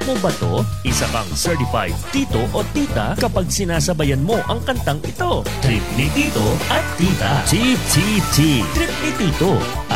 mo ba to? Isa kang certified tito o tita kapag sinasabayan mo ang kantang ito. Trip ni Tito at Tita. TTT. Trip ni Tito.